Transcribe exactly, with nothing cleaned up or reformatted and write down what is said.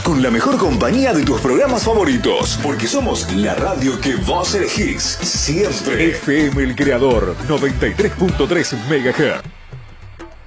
con la mejor compañía de tus programas favoritos, porque somos la radio que vos elegís siempre. F M El Creador, noventa y tres punto tres megahertz.